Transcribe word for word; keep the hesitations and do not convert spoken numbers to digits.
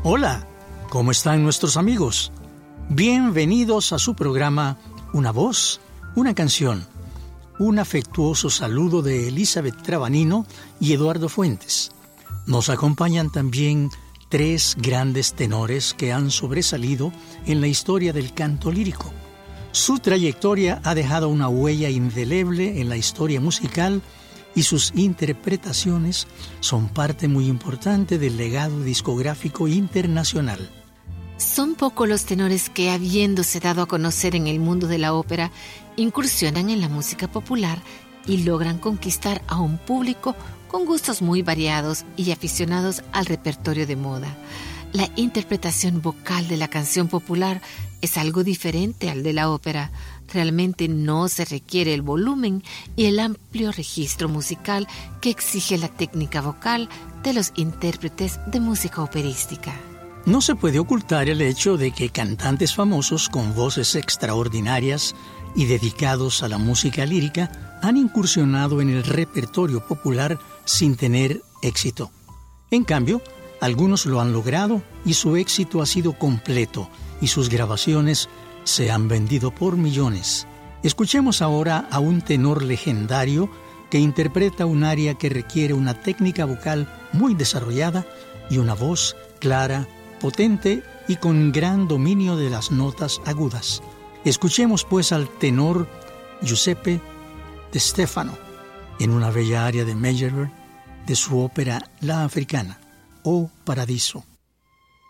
Hola, ¿cómo están nuestros amigos? Bienvenidos a su programa Una voz, una canción. Un afectuoso saludo de Elizabeth Trabanino y Eduardo Fuentes. Nos acompañan también tres grandes tenores que han sobresalido en la historia del canto lírico. Su trayectoria ha dejado una huella indeleble en la historia musical y sus interpretaciones son parte muy importante del legado discográfico internacional. Son pocos los tenores que, habiéndose dado a conocer en el mundo de la ópera, incursionan en la música popular y logran conquistar a un público con gustos muy variados y aficionados al repertorio de moda. La interpretación vocal de la canción popular es algo diferente al de la ópera. Realmente no se requiere el volumen y el amplio registro musical que exige la técnica vocal de los intérpretes de música operística. No se puede ocultar el hecho de que cantantes famosos con voces extraordinarias y dedicados a la música lírica han incursionado en el repertorio popular sin tener éxito. En cambio, algunos lo han logrado y su éxito ha sido completo y sus grabaciones se han vendido por millones. Escuchemos ahora a un tenor legendario que interpreta un aria que requiere una técnica vocal muy desarrollada y una voz clara, potente y con gran dominio de las notas agudas. Escuchemos pues al tenor Giuseppe De Stefano en una bella aria de Meyerbeer de su ópera La Africana, O Paradiso.